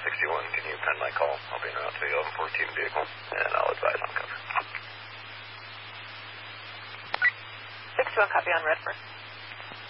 61, can you pen my call? I'll be en route to the 1114 vehicle, and I'll advise on cover. 61, copy on Redford.